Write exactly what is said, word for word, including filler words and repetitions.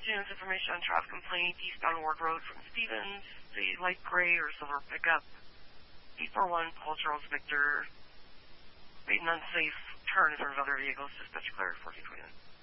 Students information on traffic complaint, eastbound Ward Road from Stevens, the light gray or silver pickup, eight four one, Paul Charles Victor, made an unsafe turn in front of other vehicles, dispatch clear, fourteen twenty-nine.